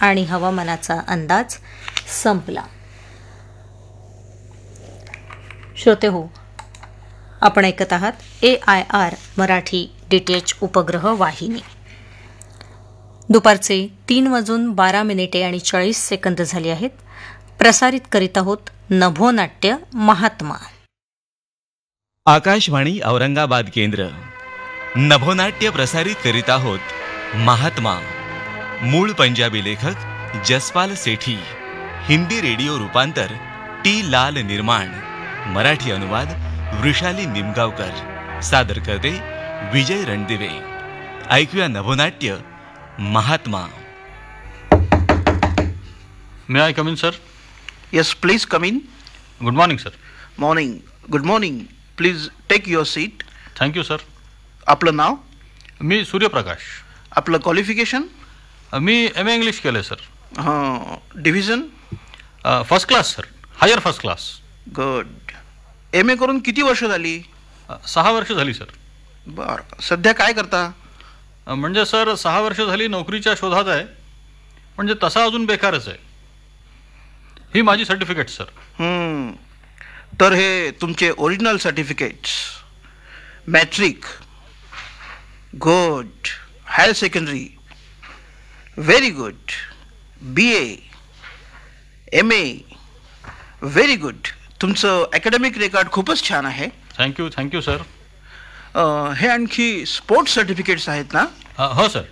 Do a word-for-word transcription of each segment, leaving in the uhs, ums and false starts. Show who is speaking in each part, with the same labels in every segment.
Speaker 1: आणि हवामानाचा अंदाज संपला. श्रोते हो, आपण ऐकत आहात ए I R Marathi D T H उपग्रह वाहिनी. दुपारचे तीन वाजून बारा मिनिटे आणि चाळीस सेकंद झाले आहेत. प्रसारित करीत आहोत नभोनाट्य महात्मा.
Speaker 2: आकाशवाणी औरंगाबाद केंद्र नभोनाट्य प्रसारित करीत आहोत महात्मा. मूळ पंजाबी लेखक जसपाल सेठी, हिंदी रेडिओ रूपांतर टी लाल निर्माण, मराठी अनुवाद वृषाली निमगावकर, सादर करते विजय रणदिवे. ऐकूया नभोनाट्य महात्मा.
Speaker 3: मे I come in sir?
Speaker 4: Yes, please come in.
Speaker 3: Good morning sir.
Speaker 4: Morning. Good morning. Please take your seat.
Speaker 3: Thank you sir.
Speaker 4: आपलं नाव?
Speaker 3: मी सूर्यप्रकाश.
Speaker 4: आपलं qualification?
Speaker 3: Me M A English केलं सर.
Speaker 4: हां. Division?
Speaker 3: First class sir, higher first class.
Speaker 4: Good. M A करून किती वर्ष झाली?
Speaker 3: सहा वर्ष झाली सर.
Speaker 4: बरं. सध्या काय करता?
Speaker 3: अ, म्हणजे सर सहा वर्ष झाली नोकरीच्या शोधात आहे, म्हणजे तसा अजून बेकारच आहे. ही माझी सर्टिफिकेट सर.
Speaker 4: हम्म. तर हे तुमचे original certificates. Matric, good. Higher secondary, very good. B A, M A, very good. तुमचं अकॅडमिक रेकॉर्ड खूपच छान आहे.
Speaker 3: Thank you thank you sir.
Speaker 4: हे आणखी स्पोर्ट्स सर्टिफिकेट्स आहेत ना?
Speaker 3: हो sir.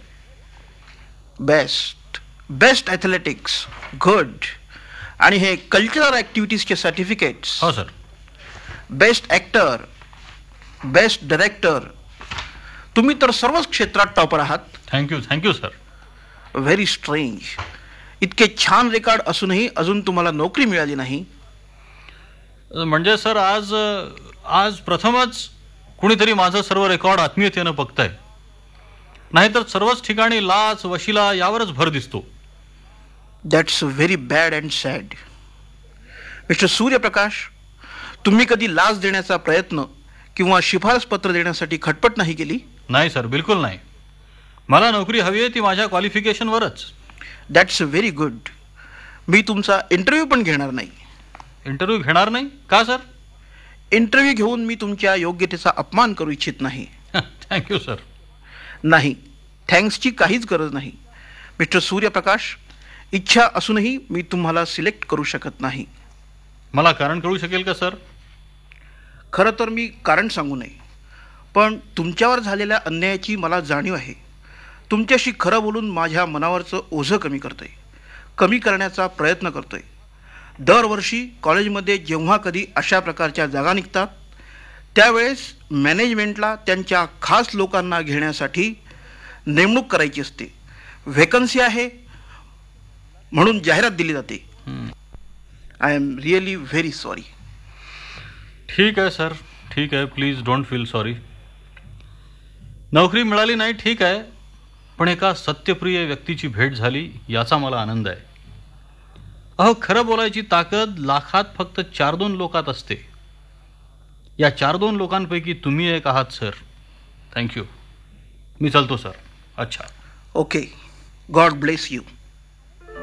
Speaker 4: Best best athletics, good. आणि हे कल्चरल ॲक्टिव्हिटीजचे सर्टिफिकेट्स.
Speaker 3: हो sir.
Speaker 4: Best actor, best director. तुम्ही तर सर्वच क्षेत्रात टॉपर आहात.
Speaker 3: Thank you thank you sir.
Speaker 4: Very strange. इतके छान रेकॉर्ड असूनही अजून तुम्हाला नोकरी मिळाली नाही.
Speaker 3: म्हणजे सर आज आज प्रथमच कुणीतरी माझं सर्व रेकॉर्ड आत्मीयतेनं बघतंय. नाहीतर सर्वच ठिकाणी लाच वशिला यावरच भर दिसतो.
Speaker 4: That's very bad and sad. Mister सूर्यप्रकाश, तुम्ही कधी लाच देण्याचा प्रयत्न किंवा शिफारस पत्र देण्यासाठी खटपट नाही केली?
Speaker 3: नाही सर, बिलकुल नाही. मला नोकरी हवी आहे ती माझ्या क्वालिफिकेशनवरच.
Speaker 4: That's very good. मी तुमचा इंटरव्ह्यू पण घेणार नाही.
Speaker 3: इंटरव्ह्यू घेणार नाही का सर?
Speaker 4: इंटरव्ह्यू घेऊन मी तुमच्या योग्यतेचा अपमान करू इच्छित नाही.
Speaker 3: Thank you sir.
Speaker 4: नाही, थँक्सची काहीच गरज नाही. मिस्टर सूर्यप्रकाश, इच्छा असूनही मी तुम्हाला सिलेक्ट करू शकत नाही.
Speaker 3: मला कारण कळू शकेल का सर?
Speaker 4: खरं तर मी कारण सांगू नये, पण तुमच्यावर झालेल्या अन्यायाची मला जाणीव आहे. तुमच्याशी खरं बोलून माझ्या मनावरचं ओझं कमी करतोय, कमी करण्याचा प्रयत्न करतोय. दरवर्षी कॉलेजमध्ये जेव्हा कधी अशा प्रकारच्या जागा निघतात त्यावेळेस मॅनेजमेंटला त्यांच्या खास लोकांना घेण्यासाठी नेमणूक करायची असते. व्हेकन्सी आहे म्हणून जाहिरात दिली जाते. I am really very sorry.
Speaker 3: ठीक आहे सर, ठीक आहे. Please don't feel sorry. नोकरी मिळाली नाही ठीक आहे, पण एका सत्यप्रिय व्यक्तीची भेट झाली याचा मला आनंद आहे. अहो, खरं बोलायची ताकद लाखात फक्त चार दोन लोकात असते. या चार दोन लोकांपैकी तुम्ही एक आहात सर. थँक्यू. मी चालतो सर. अच्छा.
Speaker 4: ओके. God bless you.